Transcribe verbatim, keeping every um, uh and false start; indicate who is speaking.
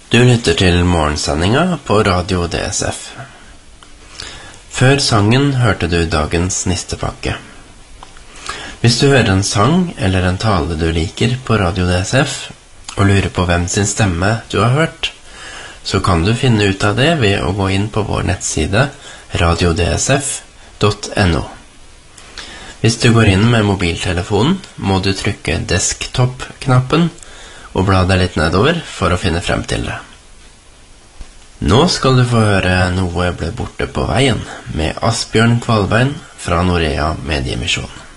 Speaker 1: Du lytter til morgensendinga på Radio D S F. Før sangen hørte du dagens nistepakke. Hvis du hører en sang eller en tale du liker på Radio D S F, og lurer på hvem sin stemme du har hørt, så kan du finne ut av det ved å gå inn på vår nettside radio d s f punktum n o. Hvis du går inn med mobiltelefonen, må du trykke desktop-knappen og bla deg litt nedover for å finne frem til det. Nå skal du få høre Noe ble borte på veien med Asbjørn Kvalbein fra Norea Mediemisjon.